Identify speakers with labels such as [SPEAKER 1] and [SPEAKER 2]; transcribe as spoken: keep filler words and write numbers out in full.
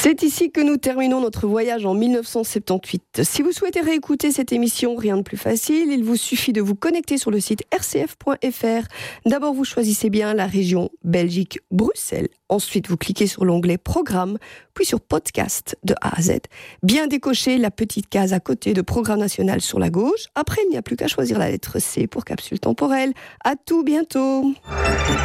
[SPEAKER 1] C'est ici que nous terminons notre voyage en mille neuf cent soixante-dix-huit. Si vous souhaitez réécouter cette émission, rien de plus facile, il vous suffit de vous connecter sur le site r c f point f r. D'abord, vous choisissez bien la région Belgique-Bruxelles. Ensuite, vous cliquez sur l'onglet Programme, puis sur Podcast de A à Z. Bien décocher la petite case à côté de Programme national sur la gauche. Après, il n'y a plus qu'à choisir la lettre C pour capsule temporelle. À tout bientôt.